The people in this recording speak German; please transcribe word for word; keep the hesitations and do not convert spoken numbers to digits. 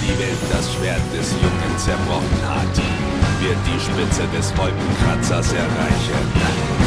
die Welt das Schwert des Jungen zerbrochen hat, wird die Spitze des Wolkenkratzers erreichen.